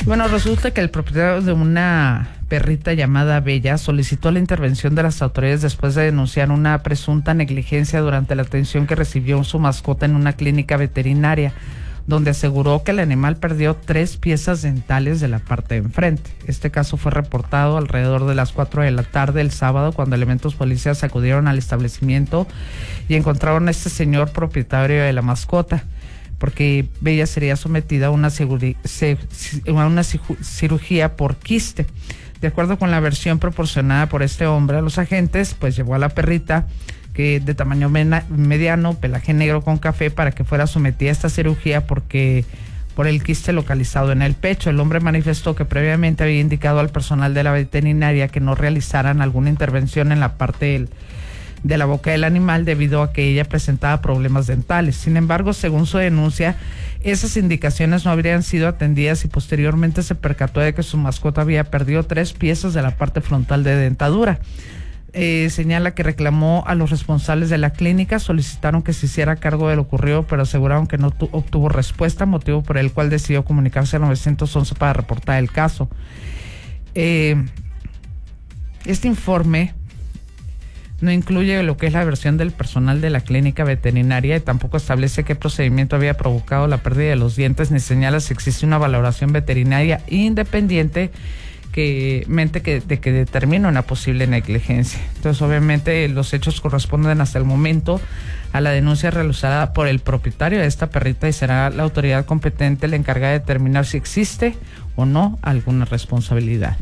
Bueno, resulta que el propietario de una perrita llamada Bella solicitó la intervención de las autoridades después de denunciar una presunta negligencia durante la atención que recibió su mascota en una clínica veterinaria, donde aseguró que el animal perdió 3 piezas dentales de la parte de enfrente. Este caso fue reportado alrededor de las 4 de la tarde el sábado, cuando elementos policiales acudieron al establecimiento y encontraron a este señor propietario de la mascota, porque Bella sería sometida a una cirugía por quiste. De acuerdo con la versión proporcionada por este hombre a los agentes, pues llevó a la perrita, que de tamaño mediano, pelaje negro con café, para que fuera sometida a esta cirugía por el quiste localizado en el pecho. El hombre manifestó que previamente había indicado al personal de la veterinaria que no realizaran alguna intervención en la parte de la boca del animal debido a que ella presentaba problemas dentales. Sin embargo, según su denuncia, esas indicaciones no habrían sido atendidas y posteriormente se percató de que su mascota había perdido 3 piezas de la parte frontal de dentadura. Señala que reclamó a los responsables de la clínica, solicitaron que se hiciera cargo de lo ocurrido, pero aseguraron que no obtuvo respuesta, motivo por el cual decidió comunicarse al 911 para reportar el caso. Este informe no incluye lo que es la versión del personal de la clínica veterinaria y tampoco establece qué procedimiento había provocado la pérdida de los dientes, ni señala si existe una valoración veterinaria independiente que determine una posible negligencia. Entonces, obviamente, los hechos corresponden hasta el momento a la denuncia realizada por el propietario de esta perrita y será la autoridad competente la encargada de determinar si existe o no alguna responsabilidad.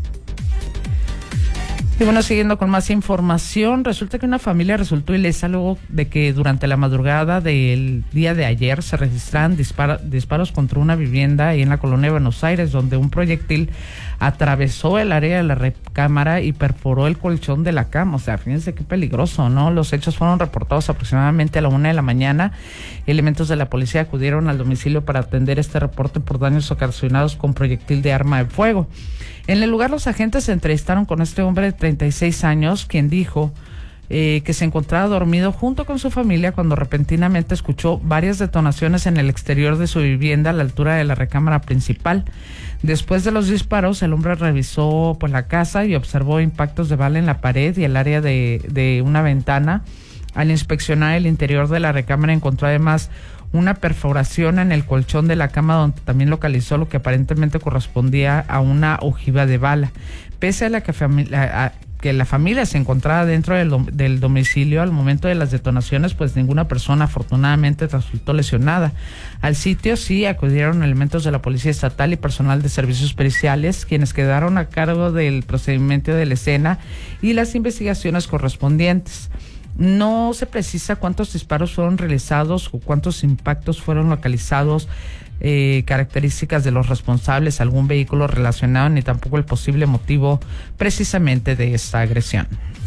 Y bueno, siguiendo con más información, resulta que una familia resultó ilesa luego de que durante la madrugada del día de ayer se registraran disparos contra una vivienda ahí en la colonia de Buenos Aires, donde un proyectil atravesó el área de la recámara y perforó el colchón de la cama. O sea, fíjense qué peligroso, ¿no? Los hechos fueron reportados aproximadamente a la 1 de la mañana. Elementos de la policía acudieron al domicilio para atender este reporte por daños ocasionados con proyectil de arma de fuego. En el lugar, los agentes se entrevistaron con este hombre de 36 años, quien dijo que se encontraba dormido junto con su familia cuando repentinamente escuchó varias detonaciones en el exterior de su vivienda a la altura de la recámara principal. Después de los disparos, el hombre revisó la casa y observó impactos de bala en la pared y el área de una ventana. Al inspeccionar el interior de la recámara, encontró además una perforación en el colchón de la cama, donde también localizó lo que aparentemente correspondía a una ojiva de bala. Pese a que la familia se encontraba dentro del domicilio al momento de las detonaciones, pues ninguna persona afortunadamente resultó lesionada. Al sitio sí acudieron elementos de la Policía Estatal y personal de servicios periciales, quienes quedaron a cargo del procedimiento de la escena y las investigaciones correspondientes. No se precisa cuántos disparos fueron realizados o cuántos impactos fueron localizados, características de los responsables, algún vehículo relacionado, ni tampoco el posible motivo precisamente de esta agresión.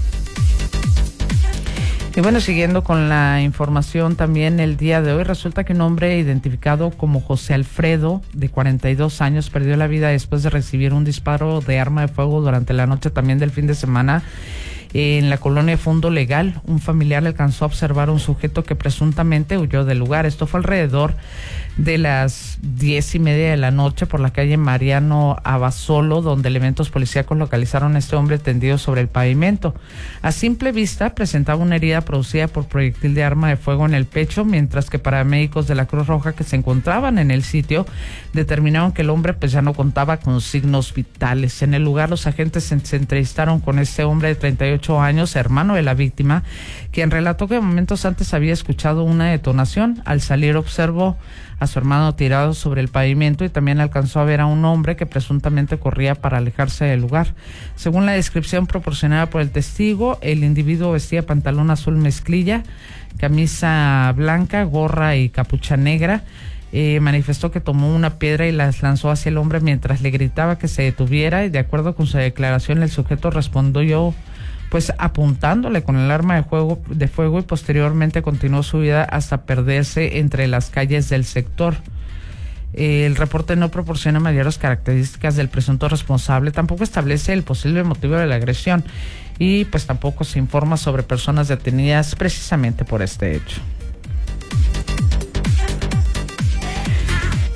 Y bueno, siguiendo con la información también el día de hoy, resulta que un hombre identificado como José Alfredo, de 42 años, perdió la vida después de recibir un disparo de arma de fuego durante la noche también del fin de semana en la colonia Fondo Legal. Un familiar alcanzó a observar a un sujeto que presuntamente huyó del lugar. Esto fue alrededor de las 10:30 de la noche por la calle Mariano Abasolo, donde elementos policíacos localizaron a este hombre tendido sobre el pavimento. A simple vista presentaba una herida producida por proyectil de arma de fuego en el pecho, mientras que paramédicos de la Cruz Roja que se encontraban en el sitio determinaron que el hombre ya no contaba con signos vitales. En el lugar, los agentes se entrevistaron con este hombre de 38 años, hermano de la víctima, quien relató que momentos antes había escuchado una detonación. Al salir, observó a su hermano tirado sobre el pavimento y también alcanzó a ver a un hombre que presuntamente corría para alejarse del lugar. Según la descripción proporcionada por el testigo, el individuo vestía pantalón azul mezclilla, camisa blanca, gorra y capucha negra. Manifestó que tomó una piedra y las lanzó hacia el hombre mientras le gritaba que se detuviera, y de acuerdo con su declaración, el sujeto respondió apuntándole con el arma de fuego y posteriormente continuó su vida hasta perderse entre las calles del sector. El reporte no proporciona mayores características del presunto responsable, tampoco establece el posible motivo de la agresión y tampoco se informa sobre personas detenidas precisamente por este hecho.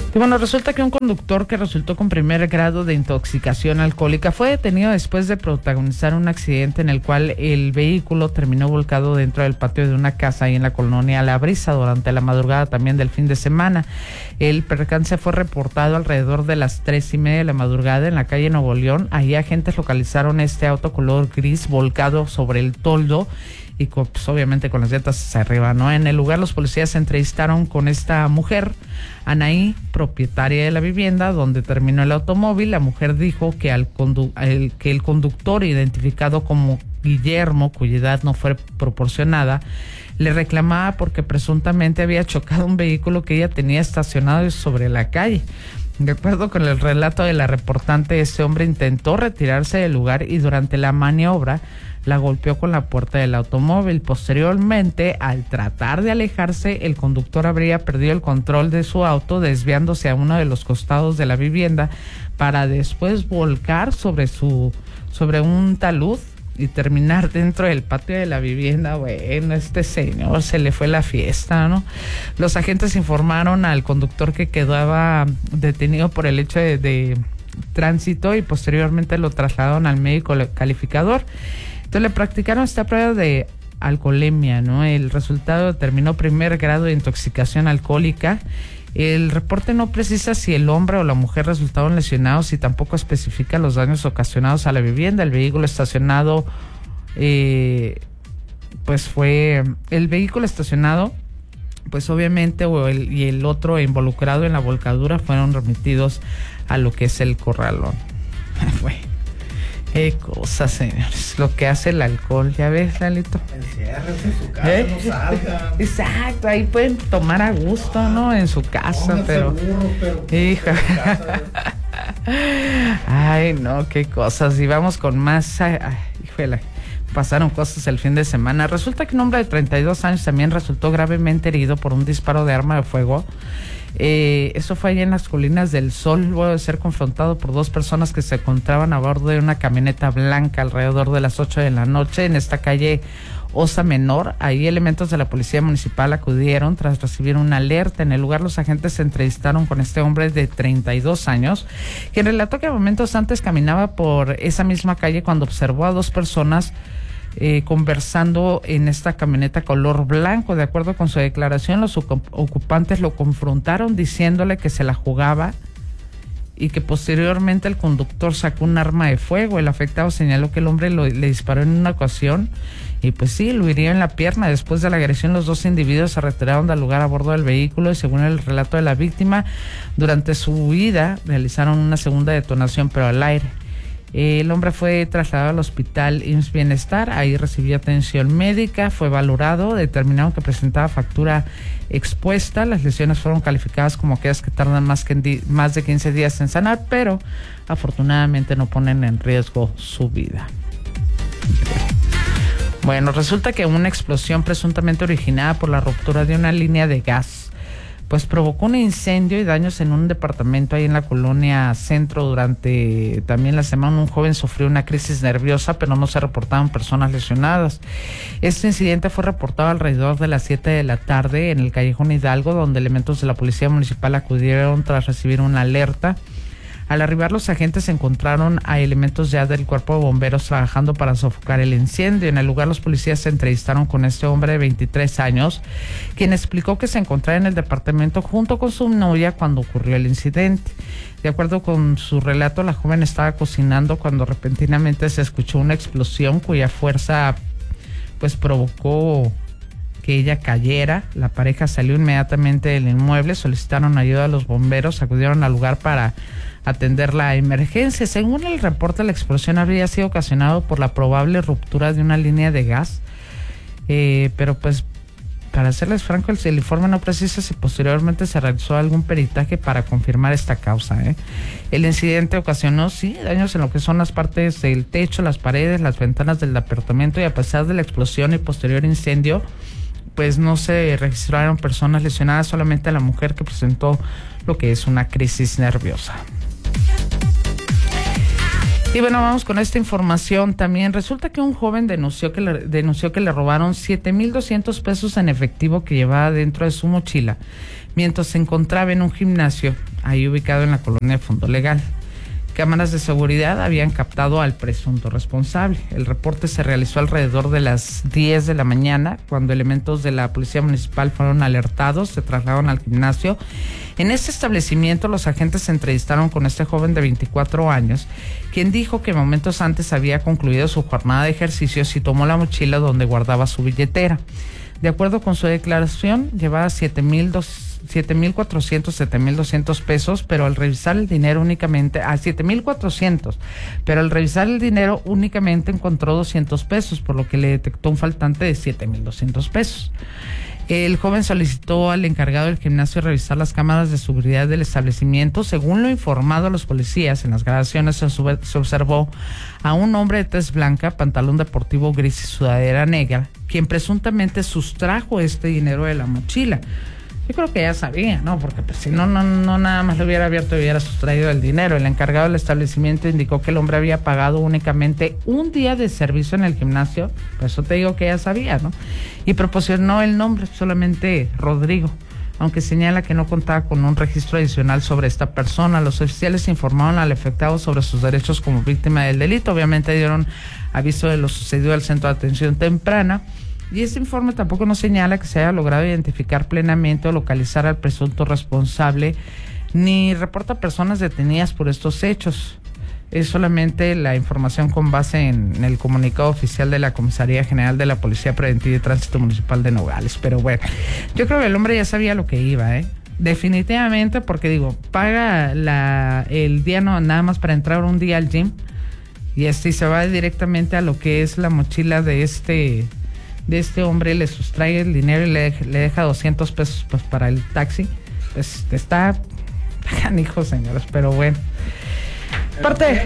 Y bueno, resulta que un conductor que resultó con primer grado de intoxicación alcohólica fue detenido después de protagonizar un accidente en el cual el vehículo terminó volcado dentro del patio de una casa ahí en la colonia La Brisa durante la madrugada también del fin de semana. El percance fue reportado alrededor de las 3:30 de la madrugada en la calle Nuevo León. Ahí agentes localizaron este auto color gris volcado sobre el toldo y pues, obviamente con las llantas hacia arriba, ¿no? En el lugar los policías se entrevistaron con esta mujer, Anaí, propietaria de la vivienda donde terminó el automóvil. La mujer dijo que que el conductor, identificado como Guillermo, cuya edad no fue proporcionada, le reclamaba porque presuntamente había chocado un vehículo que ella tenía estacionado sobre la calle. De acuerdo con el relato de la reportante, este hombre intentó retirarse del lugar y durante la maniobra la golpeó con la puerta del automóvil. Posteriormente, al tratar de alejarse, el conductor habría perdido el control de su auto, desviándose a uno de los costados de la vivienda para después volcar sobre un talud y terminar dentro del patio de la vivienda. Bueno, este señor se le fue la fiesta, ¿no? Los agentes informaron al conductor que quedaba detenido por el hecho de tránsito y posteriormente lo trasladaron al médico calificador. Entonces le practicaron esta prueba de alcoholemia, ¿no? El resultado determinó primer grado de intoxicación alcohólica. El reporte no precisa si el hombre o la mujer resultaron lesionados y tampoco especifica los daños ocasionados a la vivienda. El vehículo estacionado, pues obviamente, y el otro involucrado en la volcadura fueron remitidos a lo que es el corralón. Qué cosas, señores, lo que hace el alcohol, ¿ya ves, Lalito? Enciérrense en su casa, no salgan. Exacto, ahí pueden tomar a gusto, ¿no? En su casa, pero hija. Ay, no, qué cosas. Y vamos con más. Híjole, pasaron cosas el fin de semana. Resulta que un hombre de 32 años también resultó gravemente herido por un disparo de arma de fuego. Eso fue allá en las Colinas del Sol, luego de ser confrontado por dos personas que se encontraban a bordo de una camioneta blanca alrededor de las 8 de la noche en esta calle Osa Menor. Ahí elementos de la policía municipal acudieron tras recibir una alerta. En el lugar los agentes se entrevistaron con este hombre de 32 años, quien relató que momentos antes caminaba por esa misma calle cuando observó a dos personas conversando en esta camioneta color blanco. De acuerdo con su declaración, los ocupantes lo confrontaron diciéndole que se la jugaba y que posteriormente el conductor sacó un arma de fuego. El afectado señaló que el hombre le disparó en una ocasión y pues sí, lo hirió en la pierna. Después de la agresión, los dos individuos se retiraron del lugar a bordo del vehículo y según el relato de la víctima, durante su huida realizaron una segunda detonación pero al aire. El hombre fue trasladado al hospital IMSS Bienestar, ahí recibió atención médica, fue valorado, determinaron que presentaba fractura expuesta. Las lesiones fueron calificadas como aquellas que tardan más de 15 días en sanar, pero afortunadamente no ponen en riesgo su vida. Bueno, resulta que una explosión presuntamente originada por la ruptura de una línea de gas pues provocó un incendio y daños en un departamento ahí en la colonia Centro. Durante también la semana un joven sufrió una crisis nerviosa, pero no se reportaban personas lesionadas. Este incidente fue reportado alrededor de las 7 de la tarde en el callejón Hidalgo, donde elementos de la policía municipal acudieron tras recibir una alerta. Al arribar, los agentes encontraron a elementos ya del cuerpo de bomberos trabajando para sofocar el incendio. En el lugar, los policías se entrevistaron con este hombre de 23 años, quien explicó que se encontraba en el departamento junto con su novia cuando ocurrió el incidente. De acuerdo con su relato, la joven estaba cocinando cuando repentinamente se escuchó una explosión cuya fuerza pues provocó que ella cayera. La pareja salió inmediatamente del inmueble, solicitaron ayuda a los bomberos, acudieron al lugar para atender la emergencia. Según el reporte, la explosión habría sido ocasionada por la probable ruptura de una línea de gas, pero pues para serles franco, el informe no precisa si posteriormente se realizó algún peritaje para confirmar esta causa. El incidente ocasionó, sí, daños en lo que son las partes del techo, las paredes, las ventanas del departamento, y a pesar de la explosión y posterior incendio, pues no se registraron personas lesionadas, solamente la mujer que presentó lo que es una crisis nerviosa. Y bueno, vamos con esta información también. Resulta que un joven denunció que le robaron 7,200 pesos en efectivo que llevaba dentro de su mochila mientras se encontraba en un gimnasio ahí ubicado en la colonia Fondo Legal. Cámaras de seguridad habían captado al presunto responsable. El reporte se realizó alrededor de las 10 de la mañana, cuando elementos de la Policía Municipal fueron alertados, se trasladaron al gimnasio. En ese establecimiento, los agentes se entrevistaron con este joven de 24 años, quien dijo que momentos antes había concluido su jornada de ejercicios y tomó la mochila donde guardaba su billetera. De acuerdo con su declaración, llevaba 7,400, 7,200 pesos, pero al revisar el dinero únicamente, 7,400, pero al revisar el dinero únicamente encontró 200 pesos, por lo que le detectó un faltante de 7,200 pesos. El joven solicitó al encargado del gimnasio revisar las cámaras de seguridad del establecimiento. Según lo informado a los policías, en las grabaciones se observó a un hombre de tez blanca, pantalón deportivo gris y sudadera negra, quien presuntamente sustrajo este dinero de la mochila. Yo creo que ya sabía, ¿no? Porque pues, si no nada más lo hubiera abierto y hubiera sustraído el dinero. El encargado del establecimiento indicó que el hombre había pagado únicamente un día de servicio en el gimnasio. Por eso te digo que ya sabía, ¿no? Y proporcionó el nombre, solamente Rodrigo, aunque señala que no contaba con un registro adicional sobre esta persona. Los oficiales informaron al afectado sobre sus derechos como víctima del delito. Obviamente dieron aviso de lo sucedido al centro de atención temprana. Y este informe tampoco nos señala que se haya logrado identificar plenamente o localizar al presunto responsable, ni reporta personas detenidas por estos hechos. Es solamente la información con base en el comunicado oficial de la Comisaría General de la Policía Preventiva y Tránsito Municipal de Nogales. Pero bueno, yo creo que el hombre ya sabía lo que iba, definitivamente, porque digo, paga el día nada más para entrar un día al gym, y se va directamente a lo que es la mochila de este hombre, le sustrae el dinero y le deja 200 pesos pues para el taxi. Pues está canijo, señores, pero bueno. Aparte,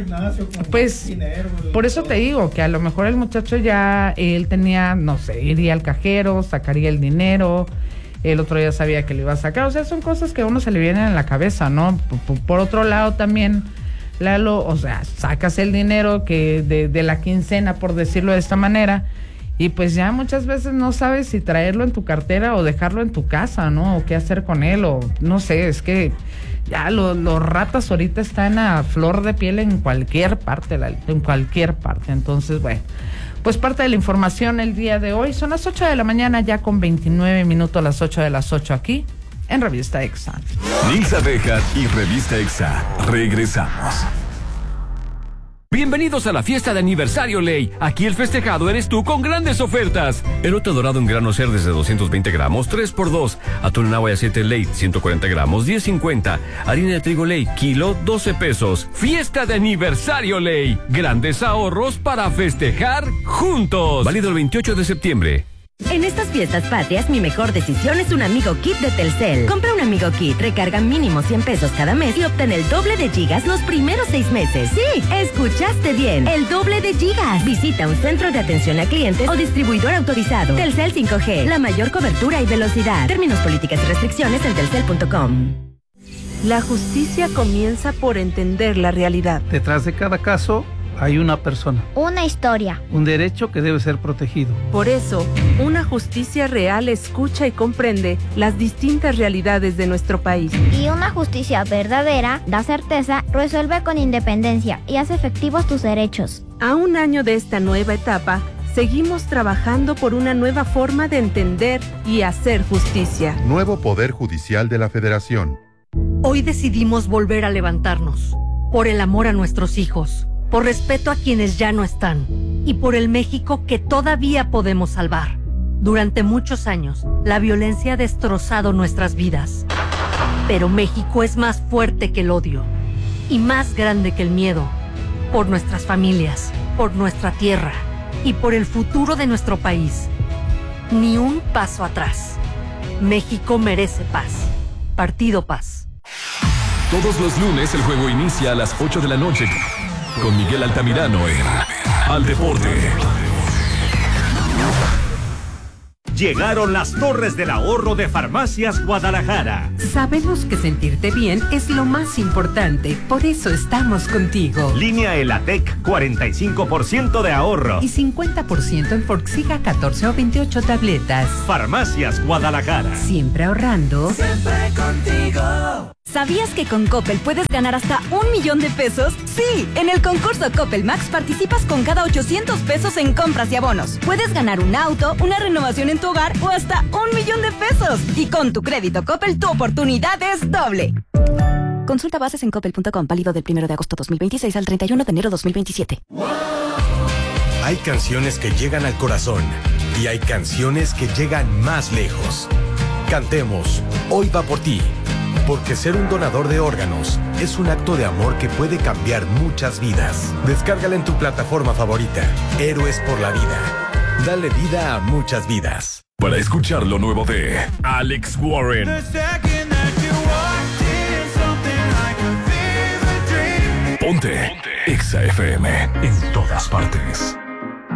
pues por eso te digo que a lo mejor el muchacho ya, él tenía, no sé, iría al cajero, sacaría el dinero, el otro día sabía que lo iba a sacar. O sea, son cosas que a uno se le vienen en la cabeza, ¿no? Por otro lado también, Lalo, o sea, sacas el dinero que de la quincena, por decirlo de esta manera, y pues ya muchas veces no sabes si traerlo en tu cartera o dejarlo en tu casa, ¿no? O qué hacer con él, o no sé, es que ya los ratas ahorita están a flor de piel en cualquier parte, Entonces, bueno, pues parte de la información el día de hoy. Son las 8 de la mañana, ya con 29 minutos, las 8 de las 8 aquí en Revista EXA. Nilsa Bejar y Revista EXA. Regresamos. Bienvenidos a la fiesta de aniversario Ley. Aquí el festejado eres tú con grandes ofertas. Elote dorado en grano cerdes de 220 gramos, 3x2. Atún en agua y aceite Ley, 140 gramos, 10.50. Harina de trigo Ley, kilo, 12 pesos. Fiesta de aniversario Ley. Grandes ahorros para festejar juntos. Válido el 28 de septiembre. En estas fiestas patrias, mi mejor decisión es un Amigo Kit de Telcel. Compra un Amigo Kit, recarga mínimo 100 pesos cada mes y obtén el doble de gigas los primeros 6 meses. Sí, escuchaste bien, el doble de gigas. Visita un centro de atención a clientes o distribuidor autorizado. Telcel 5G, la mayor cobertura y velocidad. Términos, políticas y restricciones en telcel.com. La justicia comienza por entender la realidad. Detrás de cada caso hay una persona. Una historia. Un derecho que debe ser protegido. Por eso, una justicia real escucha y comprende las distintas realidades de nuestro país. Y una justicia verdadera da certeza, resuelve con independencia y hace efectivos tus derechos. A un año de esta nueva etapa, seguimos trabajando por una nueva forma de entender y hacer justicia. Nuevo Poder Judicial de la Federación. Hoy decidimos volver a levantarnos, por el amor a nuestros hijos, por respeto a quienes ya no están y por el México que todavía podemos salvar. Durante muchos años, la violencia ha destrozado nuestras vidas. Pero México es más fuerte que el odio y más grande que el miedo. Por nuestras familias, por nuestra tierra y por el futuro de nuestro país. Ni un paso atrás. México merece paz. Partido Paz. Todos los lunes el juego inicia a las 8 de la noche. Con Miguel Altamirano en Al Deporte. Llegaron las torres del ahorro de Farmacias Guadalajara. Sabemos que sentirte bien es lo más importante, por eso estamos contigo. Línea Elatec, 45% de ahorro. Y 50% en Forxiga 14 o 28 tabletas. Farmacias Guadalajara. Siempre ahorrando. Siempre contigo. ¿Sabías que con Coppel puedes ganar hasta 1 millón de pesos? Sí, en el concurso Coppel Max participas con cada 800 pesos en compras y abonos. Puedes ganar un auto, una renovación en tu hogar o hasta 1 millón de pesos. Y con tu crédito Coppel, tu oportunidad es doble. Consulta bases en coppel.com, válido del 1 de agosto 2026 al 31 de enero 2027. Hay canciones que llegan al corazón y hay canciones que llegan más lejos. Cantemos Hoy va por ti, porque ser un donador de órganos es un acto de amor que puede cambiar muchas vidas. Descárgala en tu plataforma favorita. Héroes por la vida. Dale vida a muchas vidas. Para escuchar lo nuevo de Alex Warren, Ponte Exa FM en todas partes.